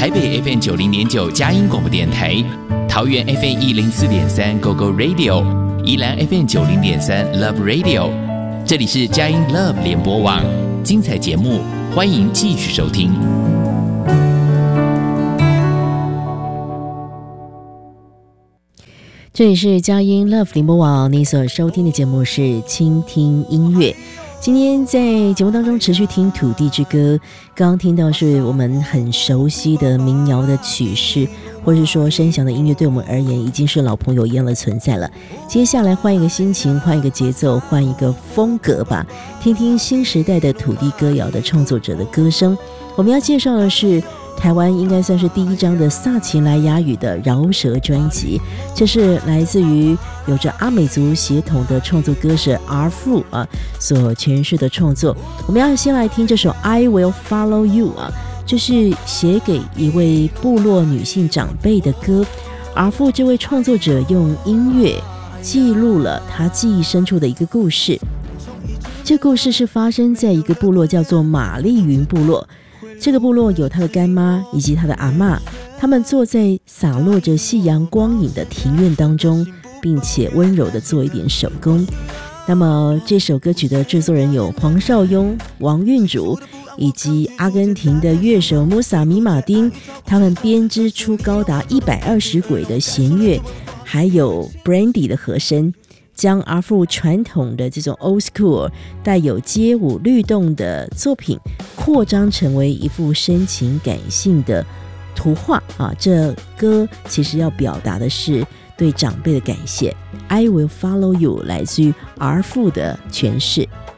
台北 FM90.9 佳音广播电台，桃园 FM104.3 GO GO Radio， 宜兰 FM90.3 Love Radio。这里是佳音 Love 联播网，精彩节目，欢迎继续收听。 这里是佳音 Love 联播网，你所收听的节目是倾听音乐。今天在节目当中持续听土地之歌，刚刚听到是我们很熟悉的民谣的曲式，或是说声响的音乐，对我们而言已经是老朋友一样的存在了。接下来换一个心情，换一个节奏，换一个风格吧，听听新时代的土地歌谣的创作者的歌声。我们要介绍的是台湾应该算是第一张的萨奇莱雅语的饶舌专辑，这是来自于有着阿美族血统的创作歌手 R 父所诠释的创作。我们要先来听这首 I Will Follow You 这是写给一位部落女性长辈的歌。R 父这位创作者用音乐记录了他记忆深处的一个故事，这故事是发生在一个部落叫做玛丽云部落。这个部落有他的干妈以及他的阿嬷，他们坐在洒落着夕阳光影的庭院当中，并且温柔地做一点手工。那么这首歌曲的制作人有黄少雍、王韵竹以及阿根廷的乐手穆萨米马丁，他们编织出高达120轨的弦乐，还有 Brandy 的和声，将阿父传统的这种 old school 带有街舞律动的作品扩张成为一幅深情感性的图画这歌其实要表达的是对长辈的感谢。 I will follow you 来自于 R 父的诠释。